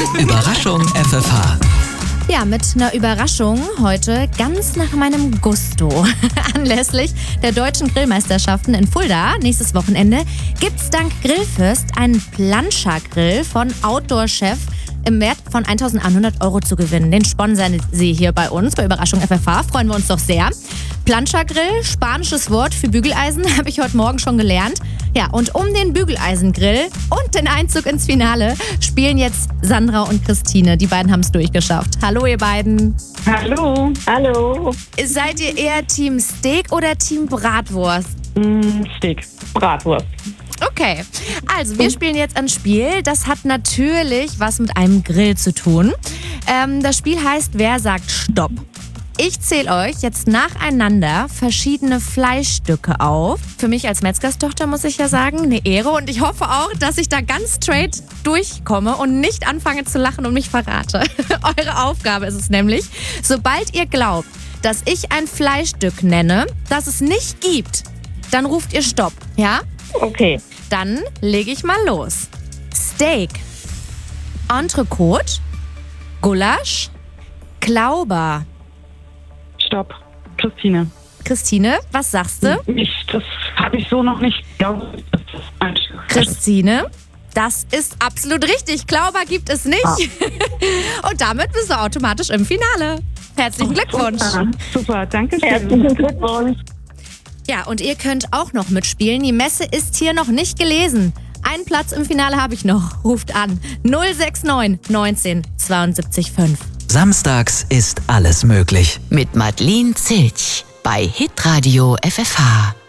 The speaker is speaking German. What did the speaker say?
Überraschung FFH. Ja, mit einer Überraschung heute ganz nach meinem Gusto. Anlässlich der deutschen Grillmeisterschaften in Fulda nächstes Wochenende gibt's dank Grillfürst einen Planscher-Grill von Outdoor-Chef im Wert von 1.100 € zu gewinnen. Den sponsern sie hier bei uns, bei Überraschung FFH. Freuen wir uns doch sehr. Planscher-Grill, spanisches Wort für Bügeleisen, habe ich heute Morgen schon gelernt. Ja, und um den Bügeleisengrill und den Einzug ins Finale spielen jetzt Sandra und Christine. Die beiden haben es durchgeschafft. Hallo, ihr beiden. Hallo. Hallo. Seid ihr eher Team Steak oder Team Bratwurst? Steak. Bratwurst. Okay, also wir spielen jetzt ein Spiel, das hat natürlich was mit einem Grill zu tun. Das Spiel heißt Wer sagt Stopp? Ich zähle euch jetzt nacheinander verschiedene Fleischstücke auf. Für mich als Metzgerstochter muss ich ja sagen, eine Ehre. Und ich hoffe auch, dass ich da ganz straight durchkomme und nicht anfange zu lachen und mich verrate. Eure Aufgabe ist es nämlich, sobald ihr glaubt, dass ich ein Fleischstück nenne, das es nicht gibt, dann ruft ihr Stopp, ja? Okay. Dann lege ich mal los. Steak, Entrecote, Gulasch, Klauber. Stopp. Christine. Christine, was sagst du? Das habe ich so noch nicht. Ich glaube, das ist falsch. Christine, das ist absolut richtig. Klauber gibt es nicht. Und damit bist du automatisch im Finale. Herzlichen Glückwunsch. Super, danke schön. Herzlichen Glückwunsch. Ja, und ihr könnt auch noch mitspielen. Die Messe ist hier noch nicht gelesen. Einen Platz im Finale habe ich noch. Ruft an 069 19 72 5. Samstags ist alles möglich. Mit Madeleine Zilch bei Hitradio FFH.